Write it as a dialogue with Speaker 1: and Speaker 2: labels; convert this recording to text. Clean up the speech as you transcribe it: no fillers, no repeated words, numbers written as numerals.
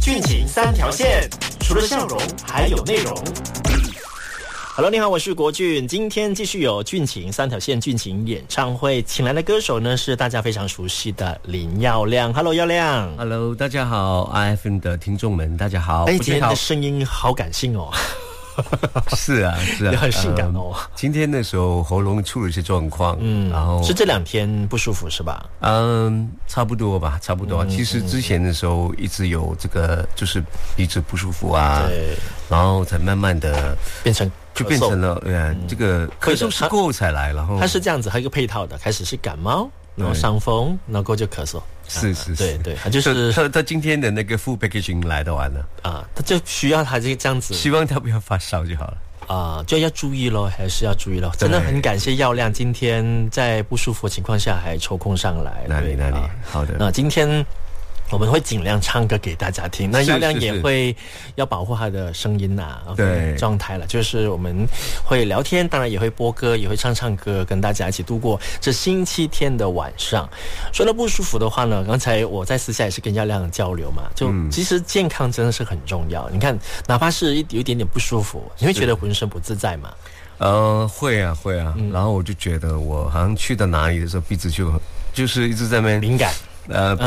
Speaker 1: 俊情三条线，除了笑容还有内容。Hello， 你好，我是国俊。今天继续有俊情三条线俊情演唱会，请来的歌手呢是大家非常熟悉的林耀亮。Hello， 耀亮。
Speaker 2: Hello， 大家好 ，IFM 的听众们，大家好。
Speaker 1: 今天的声音好感性哦。
Speaker 2: 是啊，
Speaker 1: 也很性感哦。
Speaker 2: 今天的时候喉咙出了一些状况，然后
Speaker 1: 是这2天不舒服是吧？
Speaker 2: 差不多吧，差不多。其实之前的时候一直有这个，就是鼻子不舒服啊，对，然后才慢慢的
Speaker 1: 变成
Speaker 2: 了，这个咳嗽是过后才来，然后
Speaker 1: 它是这样子，还有一个配套的，开始是感冒，然后伤风，然后就咳嗽。
Speaker 2: 是，
Speaker 1: 对，他就是
Speaker 2: 他今天的那个 full packaging 来得完了
Speaker 1: 啊，他就需要他这样子，
Speaker 2: 希望他不要发烧就好了
Speaker 1: 啊，就要注意咯，还是要注意咯。真的很感谢耀亮今天在不舒服的情况下还抽空上来。
Speaker 2: 哪里？好的。
Speaker 1: 那今天我们会尽量唱歌给大家听，那耀亮也会要保护他的声音
Speaker 2: 对，
Speaker 1: 状态了。就是我们会聊天，当然也会播歌，也会唱歌，跟大家一起度过这星期天的晚上。说到不舒服的话呢，刚才我在私下也是跟耀亮交流嘛，就其实健康真的是很重要。你看，哪怕是有一点点不舒服，你会觉得浑身不自在吗？
Speaker 2: 会啊。然后我就觉得我好像去到哪里的时候，鼻子就是一直在那边
Speaker 1: 敏感。
Speaker 2: 不